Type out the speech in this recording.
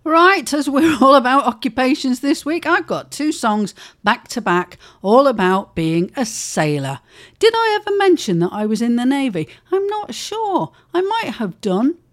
Right, as we're all about occupations this week, I've got 2 songs back to back, all about being a sailor. Did I ever mention that I was in the Navy? I'm not sure. I might have done.